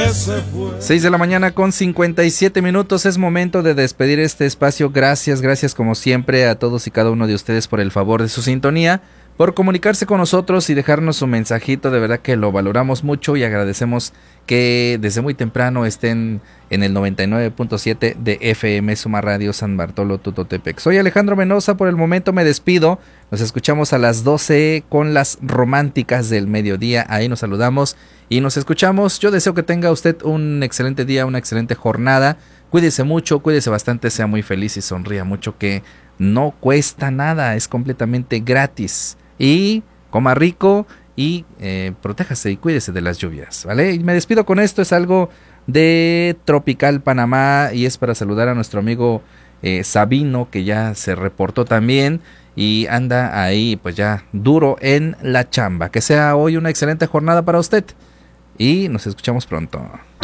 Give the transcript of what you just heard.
6 de la mañana con 57 minutos. Es momento de despedir este espacio. Gracias como siempre a todos y cada uno de ustedes por el favor de su sintonía, por comunicarse con nosotros y dejarnos su mensajito. De verdad que lo valoramos mucho y agradecemos que desde muy temprano estén en el 99.7 de FM Suma Radio San Bartolo Tutotepec. Soy Alejandro Menosa, por el momento me despido. Nos escuchamos a las 12 con las románticas del mediodía. Ahí nos saludamos y nos escuchamos. Yo deseo que tenga usted un excelente día, una excelente jornada. Cuídese mucho, cuídese bastante, sea muy feliz y sonría mucho, que no cuesta nada, es completamente gratis. Y coma rico y protéjase y cuídese de las lluvias, ¿vale? Y me despido con esto, es algo de Tropical Panamá y es para saludar a nuestro amigo Sabino, que ya se reportó también y anda ahí pues ya duro en la chamba. Que sea hoy una excelente jornada para usted y nos escuchamos pronto.